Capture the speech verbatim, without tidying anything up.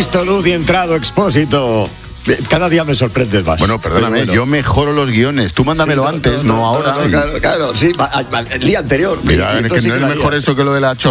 visto luz y entrado, Expósito. Cada día me sorprendes más. Bueno, perdóname, bueno. yo mejoro los guiones. Tú mándamelo sí, no, antes, no, no, no ahora. No, no, claro, claro, sí, el día anterior. Mira, es que no es mejor eso que lo de la chorra.